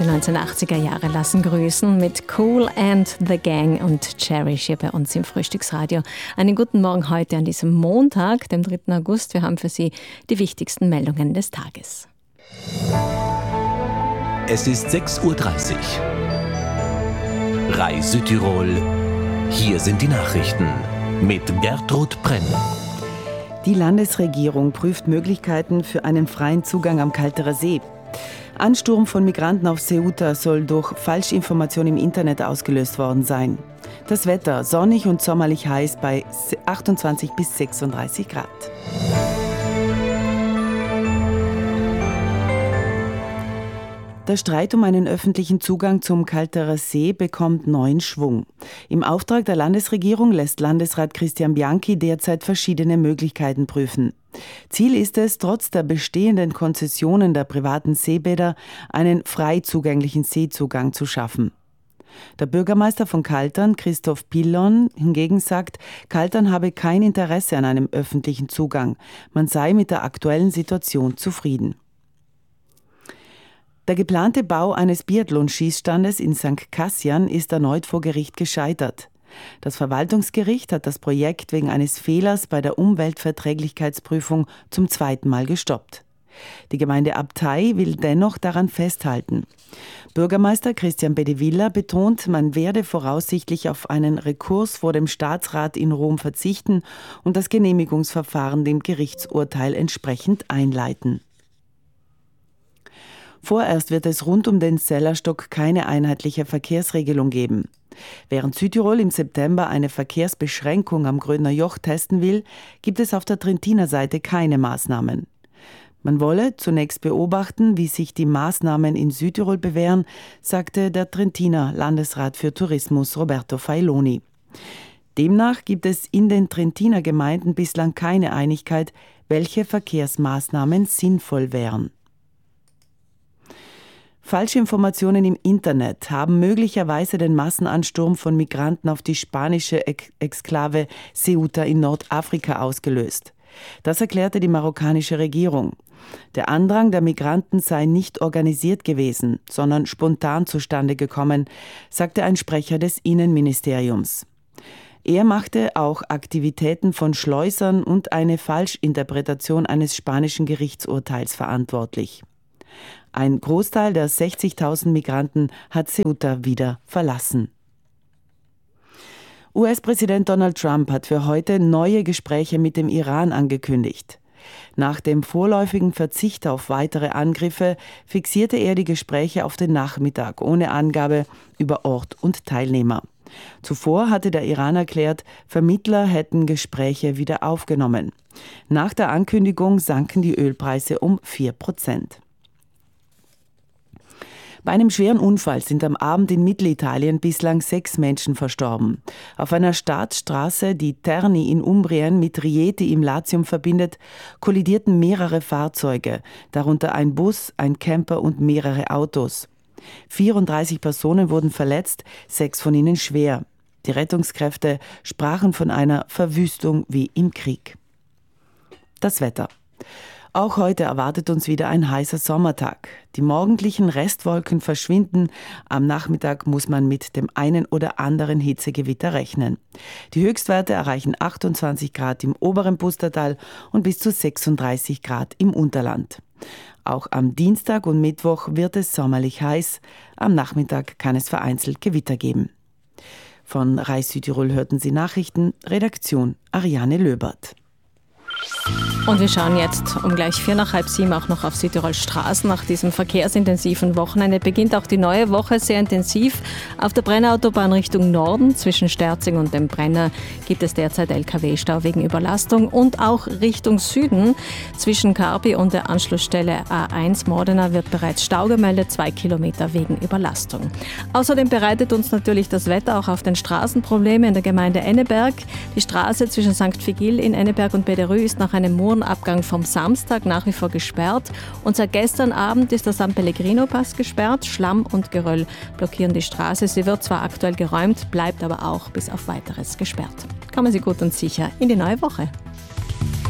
Die 1980er Jahre lassen grüßen mit Kool and the Gang und Cherish hier bei uns im Frühstücksradio. Einen guten Morgen heute an diesem Montag, dem 3. August. Wir haben für Sie die wichtigsten Meldungen des Tages. Es ist 6:30 Uhr. RAI Südtirol. Hier sind die Nachrichten mit Gertrud Brenn. Die Landesregierung prüft Möglichkeiten für einen freien Zugang am Kalterer See. Ansturm von Migranten auf Ceuta soll durch Falschinformation im Internet ausgelöst worden sein. Das Wetter sonnig und sommerlich heiß bei 28 bis 36 Grad. Der Streit um einen öffentlichen Zugang zum Kalterer See bekommt neuen Schwung. Im Auftrag der Landesregierung lässt Landesrat Christian Bianchi derzeit verschiedene Möglichkeiten prüfen. Ziel ist es, trotz der bestehenden Konzessionen der privaten Seebäder einen frei zugänglichen Seezugang zu schaffen. Der Bürgermeister von Kaltern, Christoph Pillon, hingegen sagt, Kaltern habe kein Interesse an einem öffentlichen Zugang. Man sei mit der aktuellen Situation zufrieden. Der geplante Bau eines Biathlon-Schießstandes in St. Kassian ist erneut vor Gericht gescheitert. Das Verwaltungsgericht hat das Projekt wegen eines Fehlers bei der Umweltverträglichkeitsprüfung zum 2. Mal gestoppt. Die Gemeinde Abtei will dennoch daran festhalten. Bürgermeister Christian Bedevilla betont, man werde voraussichtlich auf einen Rekurs vor dem Staatsrat in Rom verzichten und das Genehmigungsverfahren dem Gerichtsurteil entsprechend einleiten. Vorerst wird es rund um den Sellerstock keine einheitliche Verkehrsregelung geben. Während Südtirol im September eine Verkehrsbeschränkung am Grödner Joch testen will, gibt es auf der Trentiner Seite keine Maßnahmen. Man wolle zunächst beobachten, wie sich die Maßnahmen in Südtirol bewähren, sagte der Trentiner Landesrat für Tourismus Roberto Failoni. Demnach gibt es in den Trentiner Gemeinden bislang keine Einigkeit, welche Verkehrsmaßnahmen sinnvoll wären. Falschinformationen im Internet haben möglicherweise den Massenansturm von Migranten auf die spanische Exklave Ceuta in Nordafrika ausgelöst. Das erklärte die marokkanische Regierung. Der Andrang der Migranten sei nicht organisiert gewesen, sondern spontan zustande gekommen, sagte ein Sprecher des Innenministeriums. Er machte auch Aktivitäten von Schleusern und eine Falschinterpretation eines spanischen Gerichtsurteils verantwortlich. Ein Großteil der 60.000 Migranten hat Ceuta wieder verlassen. US-Präsident Donald Trump hat für heute neue Gespräche mit dem Iran angekündigt. Nach dem vorläufigen Verzicht auf weitere Angriffe fixierte er die Gespräche auf den Nachmittag ohne Angabe über Ort und Teilnehmer. Zuvor hatte der Iran erklärt, Vermittler hätten Gespräche wieder aufgenommen. Nach der Ankündigung sanken die Ölpreise um 4%. Bei einem schweren Unfall sind am Abend in Mittelitalien bislang 6 Menschen verstorben. Auf einer Staatsstraße, die Terni in Umbrien mit Rieti im Latium verbindet, kollidierten mehrere Fahrzeuge, darunter ein Bus, ein Camper und mehrere Autos. 34 Personen wurden verletzt, 6 von ihnen schwer. Die Rettungskräfte sprachen von einer Verwüstung wie im Krieg. Das Wetter. Auch heute erwartet uns wieder ein heißer Sommertag. Die morgendlichen Restwolken verschwinden. Am Nachmittag muss man mit dem einen oder anderen Hitzegewitter rechnen. Die Höchstwerte erreichen 28 Grad im oberen Pustertal und bis zu 36 Grad im Unterland. Auch am Dienstag und Mittwoch wird es sommerlich heiß. Am Nachmittag kann es vereinzelt Gewitter geben. Von RAI Südtirol hörten Sie Nachrichten. Redaktion Ariane Löbert. Und wir schauen jetzt um gleich 6:45 auch noch auf Südtirols Straßen. Nach diesem verkehrsintensiven Wochenende beginnt auch die neue Woche sehr intensiv. Auf der Brenner-Autobahn Richtung Norden zwischen Sterzing und dem Brenner gibt es derzeit LKW-Stau wegen Überlastung und auch Richtung Süden zwischen Karbi und der Anschlussstelle A1 Modena wird bereits Stau gemeldet, 2 Kilometer wegen Überlastung. Außerdem bereitet uns natürlich das Wetter auch auf den Straßen Probleme in der Gemeinde Enneberg. Die Straße zwischen St. Vigil in Enneberg und Bederü ist nach einem Murenabgang vom Samstag nach wie vor gesperrt. Und seit gestern Abend ist der San Pellegrino-Pass gesperrt. Schlamm und Geröll blockieren die Straße. Sie wird zwar aktuell geräumt, bleibt aber auch bis auf Weiteres gesperrt. Kommen Sie gut und sicher in die neue Woche.